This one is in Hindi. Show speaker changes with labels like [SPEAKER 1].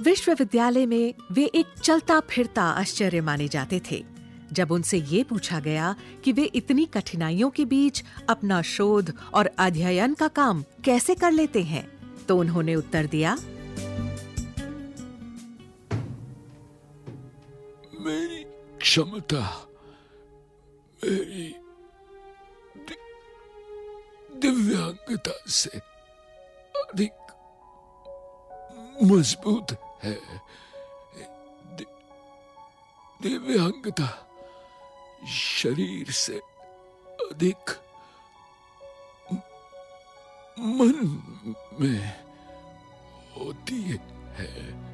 [SPEAKER 1] विश्वविद्यालय में वे एक चलता फिरता आश्चर्य माने जाते थे। जब उनसे ये पूछा गया कि वे इतनी कठिनाइयों के बीच अपना शोध और अध्ययन का काम कैसे कर लेते हैं, तो उन्होंने उत्तर दिया,
[SPEAKER 2] मेरी क्षमता मेरी दिव्यांगता से अधिक मजबूत है। दिव्यांगता शरीर से अधिक मन में होती है।